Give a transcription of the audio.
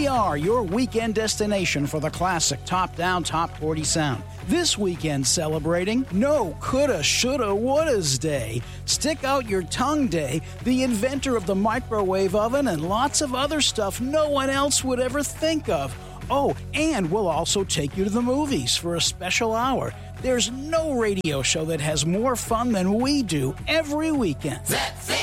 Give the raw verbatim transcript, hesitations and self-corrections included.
We are your weekend destination for the classic top-down, top forty sound. This weekend celebrating No Coulda, Shoulda, Wouldas Day, Stick Out Your Tongue Day, the inventor of the microwave oven, and lots of other stuff no one else would ever think of. Oh, and we'll also take you to the movies for a special hour. There's no radio show that has more fun than we do every weekend. That's it.